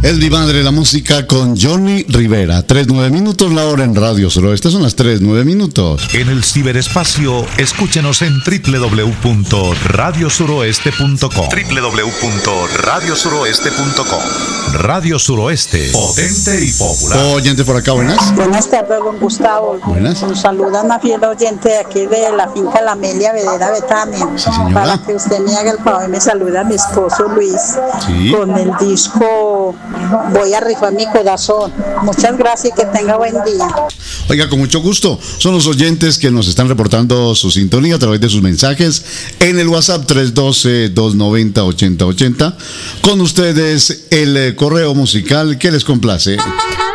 El diván de la música con Johnny Rivera. 3:09 minutos la hora en Radio Suroeste. Son las 3:09 minutos. En el ciberespacio, escúchenos en www.radiosuroeste.com. www.radiosuroeste.com. Radio Suroeste, potente y popular. Oyente por acá, buenas. Buenas tardes, don Gustavo. Buenas. Nos saluda una fiel oyente de aquí de la finca La Amelia, Vedera Betania. Sí, señora. Para que usted me haga el favor y me salude a mi esposo Luis. Sí. Con el disco Voy a rifar mi corazón. Muchas gracias y que tenga buen día. Oiga, con mucho gusto. Son los oyentes que nos están reportando su sintonía a través de sus mensajes en el WhatsApp 312-290-8080. Con ustedes el correo musical que les complace.